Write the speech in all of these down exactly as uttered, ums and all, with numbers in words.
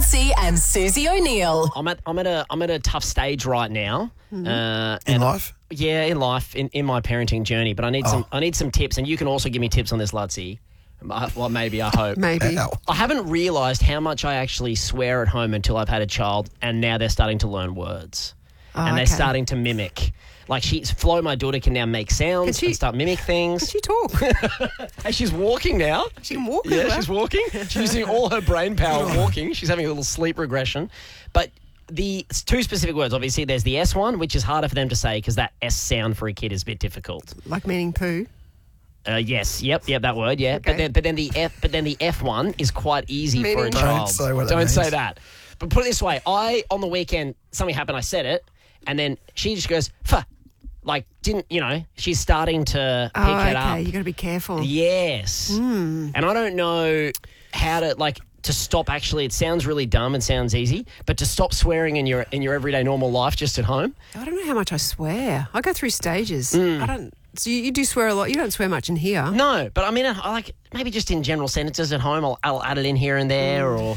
Madsy and Susie O'Neill. I'm at I'm at a I'm at a tough stage right now. Mm-hmm. Uh, In and- life? Yeah, in life, in, in my parenting journey. But I need some I need some tips, and you can also give me tips on this, Lutsy. Uh, Well, maybe, I hope. Maybe. Ow. I haven't realised how much I actually swear at home until I've had a child, and now they're starting to learn words. Oh, and they're okay. starting to mimic. Like, she, Flo, my daughter, can now make sounds Can she- and start mimic Can things. she talk? Hey, she's walking now. She can walk as Yeah, well. she's walking. She's using all her brain power walking. She's having a little sleep regression. But the two specific words, obviously, there's the S one, which is harder for them to say because that S sound for a kid is a bit difficult. Like meaning poo. Uh, yes, yep, yep, that word, yeah. But Okay. then, but then the F, but then the F one is quite easy for a Meaning- Don't child. say what that Don't say means. that. But put it this way: I on the weekend something happened. I said it, and then she just goes, "Fuh," like didn't you know? She's starting to pick Oh, it okay. up. You got to be careful. Yes, Hmm. and I don't know how to like to stop. Actually, it sounds really dumb and sounds easy, but to stop swearing in your in your everyday normal life, just at home. I don't know how much I swear. I go through stages. Hmm. I don't. So you, you do swear a lot. You don't swear much in here. No, but I mean, I like maybe just in general sentences at home. I'll, I'll add it in here and there, or.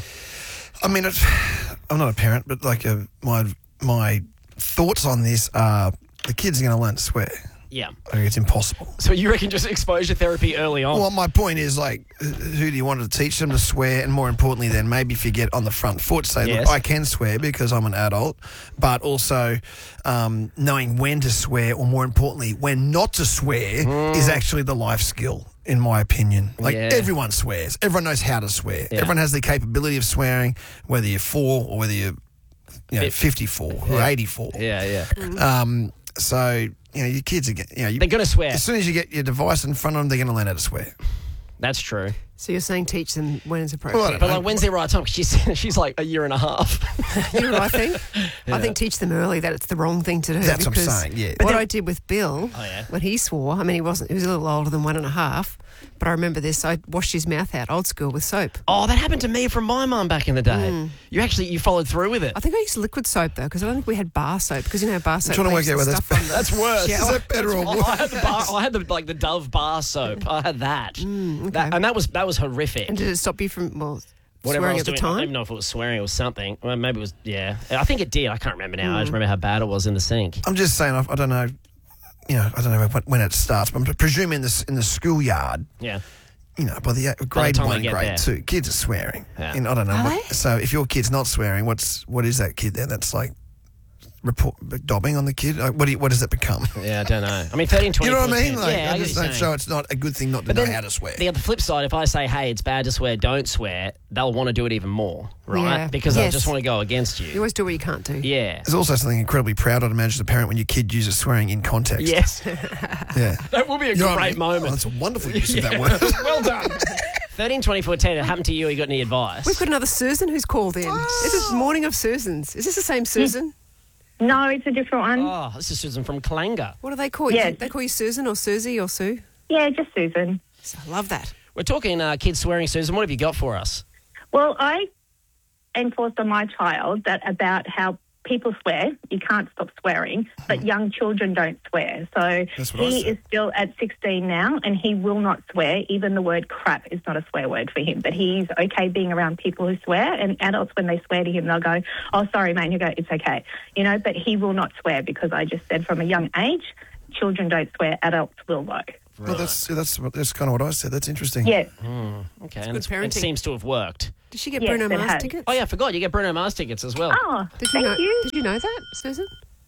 I mean, it's, I'm not a parent, but like uh, my my thoughts on this are the kids are going to learn to swear. Yeah. I think it's impossible. So you reckon just exposure therapy early on? Well, my point is, like, who do you want to teach them to swear? And more importantly, then maybe if you get on the front foot, say, Yes. look, I can swear because I'm an adult, but also um, knowing when to swear, or more importantly, when not to swear is actually the life skill, in my opinion. Like, Yeah. everyone swears. Everyone knows how to swear. Yeah. Everyone has the capability of swearing, whether you're four or whether you're you know, fifty-four or eighty-four. yeah, yeah. Um, so, you know, your kids are, get- you know, you, They're going to swear. as soon as you get your device in front of them, they're going to learn how to swear. That's true. So you're saying teach them when it's appropriate. Well, I don't But know. like, when's the right time? 'Cause she's she's like a year and a half. You know what I think? I think teach them early that it's the wrong thing to do. That's what I'm because saying, yeah. What I did with Bill, Oh, yeah. when he swore, I mean, he wasn't, he was a little older than one and a half, but I remember this. I washed his mouth out, old school, with soap. Oh, that happened to me from my mum back in the day. You actually you followed through with it. I think I used liquid soap, though, because I don't think we had bar soap, because, you know, bar soap trying to leaves work out the whether stuff on the That's worse. shower. Is that better or Oh, worse? I had the bar, I had the like the Dove bar soap. I had that. That- and that was that was horrific. And did it stop you from, well, Whatever I swearing was at the doing, I don't time? even know if it was swearing or something. Well, maybe it was. Yeah, I think it did. I can't remember now. I just remember how bad it was in the sink. I'm just saying, I, I don't know, you know, I don't know when, when it starts, but I'm presuming in the, in the schoolyard, Yeah. you know, by the uh, grade time they one, get grade there. two, kids are swearing. Yeah. And I don't know. Are What, they? so if your kid's not swearing, what's what is that kid then? That's like report dobbing on the kid. Like, what do you, what does it become? Yeah, I don't know. I mean, thirteen, You twenty. know what I mean? Like, yeah, I I get just what don't you're show saying. it's not a good thing not to But know then how to swear. The other flip side, if I say, hey, it's bad to swear, don't swear, they'll want to do it even more, right? Yeah. Because they'll Yes. just want to go against You you. always do what you can't do. Yeah. There's also something incredibly proud, I'd imagine, as a parent when your kid uses swearing in context. Yes. Yeah. That will be a You know what I great mean? moment. Oh, that's a wonderful use of that word. Well done. thirteen, twenty-four, ten. It happened to you. You got any advice? We've got another Susan who's called in. This is Morning of Susans. Is this the same Susan? No, it's a different one. Oh, this is Susan from Kalanga. What do they call you? Yes. They call you Susan or Susie or Sue? Yeah, just Susan. I love that. We're talking uh, kids swearing, Susan. What have you got for us? Well, I enforced on my child that about how people swear, you can't stop swearing, but young children don't swear. So That's what I he said. is still at sixteen now, and he will not swear. Even the word crap is not a swear word for him, but he's okay being around people who swear, and adults, when they swear to him, they'll go, oh, sorry, mate, and he'll go, it's okay. You know, but he will not swear because I just said from a young age, children don't swear, adults will though. Well, that's that's that's kind of what I said. That's interesting. Yeah. Okay. And good it's- parenting. it seems to have worked. Did she get Yes, Bruno it Mars has. tickets? Oh, yeah, I forgot. You get Bruno Mars tickets as well. Oh, Did you thank know? you. Did you know that, Susan?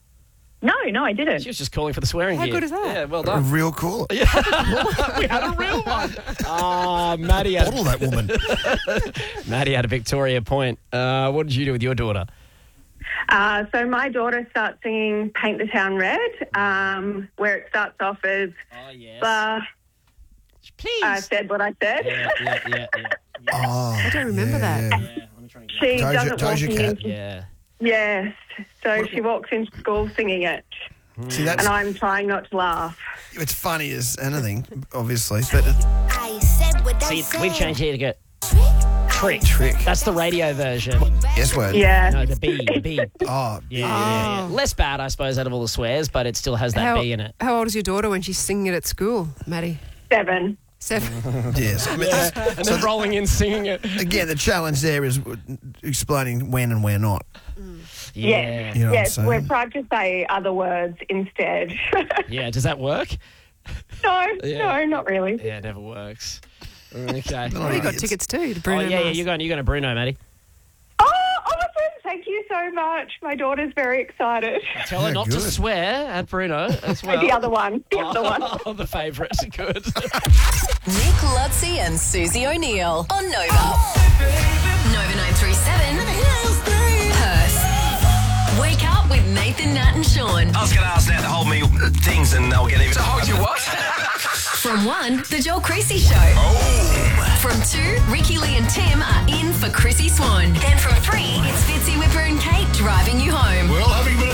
No, no, I didn't. She was just calling for the swearing How gear. good is that? Yeah, well A done. real cool. we had a real one. Ah, Maddie had, Bottle that woman. Maddie had a Victoria point. Uh, what did you do with your daughter? Uh, so my daughter starts singing Paint the Town Red, um, where it starts off as, Oh, yes. uh, Please. I said what I said. yeah, yeah, yeah, yeah. Oh, I don't remember yeah, that. yeah. Yeah, let me try and get She Doja- doesn't walk Doja Cat. into... Yeah. Yes. So she walks into school singing it, See, that's and I'm trying not to laugh. it's funny as anything, obviously, but it, I said what I See, said. we've changed here to go Trick. trick. trick. That's the radio version. Yes, word. Yeah. No, the B, the B. Oh, Yeah, yeah, yeah, yeah. Less bad, I suppose, out of all the swears, but it still has that How, B in it. how old is your daughter when she's singing it at school, Maddie? Seven. Seven. Yes. I mean, Yeah, and then rolling in singing it. again, the challenge there is explaining when and where not. Yeah. You know what I'm Yes, saying? we've tried to say other words instead. Yeah, does that work? no, Yeah. no, not really. Yeah, it never works. Okay. Oh, We got it's- tickets too to Oh, Bruno yeah, yeah, Mars. you're going, you're going to Bruno, Maddie. Oh, awesome. Thank you so much. My daughter's very excited. Tell her Yeah, not to good. swear at Bruno as well. The other one. The other one. Oh, the favourite. Good. Nick Lutzi and Susie O'Neill on Nova. Nova nine three seven. Perth. Wake up with Nathan, Nat and Sean. I was going to ask Nat to hold me uh, things and I'll get even. To hold you what? From one, The Joel Creasy Show. Oh. From two, Ricky, Lee and Tim are in for Chrissy Swan. And from three, it's Fitzy, Whipper and Kate driving you home. Well, having been